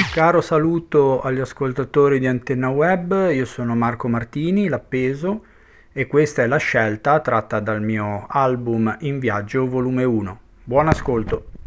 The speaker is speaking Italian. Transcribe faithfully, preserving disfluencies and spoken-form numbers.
Caro saluto agli ascoltatori di Antenna Web, io sono Marco Martini, l'Appeso, e questa è la scelta tratta dal mio album In Viaggio volume uno. Buon ascolto!